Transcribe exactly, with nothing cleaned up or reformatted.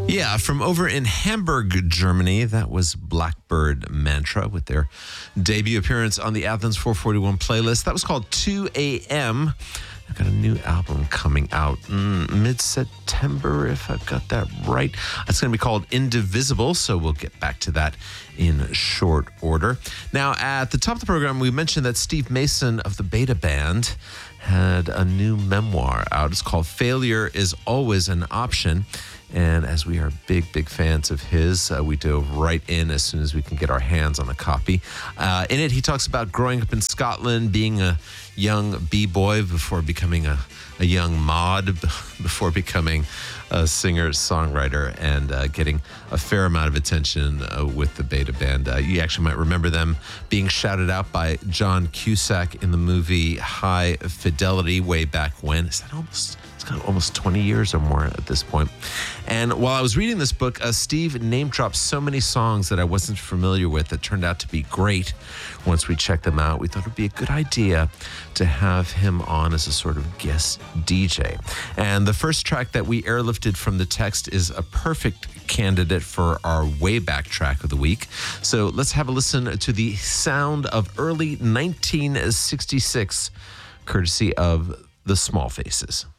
Yeah, from over in Hamburg, Germany, that was Blackbird Mantra with their debut appearance on the Athens four forty-one playlist. That was called two a.m. I've got a new album coming out mm, mid-September, if I've got that right. It's going to be called Indivisible, so we'll get back to that in short order. Now, at the top of the program, we mentioned that Steve Mason of the Beta Band had a new memoir out. It's called Failure is Always an Option. And as we are big, big fans of his, uh, we dove right in as soon as we can get our hands on a copy. Uh, in it, he talks about growing up in Scotland, being a young b-boy before becoming a, a young mod, before becoming a singer-songwriter, and uh, getting a fair amount of attention uh, with the Beta Band. Uh, you actually might remember them being shouted out by John Cusack in the movie High Fidelity way back when. Is that almost... It's got almost twenty years or more at this point. And while I was reading this book, uh, Steve name dropped so many songs that I wasn't familiar with that turned out to be great. Once we checked them out, we thought it would be a good idea to have him on as a sort of guest D J. And the first track that we airlifted from the text is a perfect candidate for our way back track of the week. So let's have a listen to the sound of early nineteen sixty-six, courtesy of the Small Faces.